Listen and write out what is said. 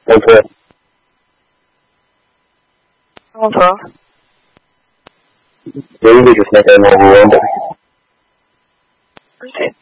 Ok. Non so. Io invece sono nuovo. Sì.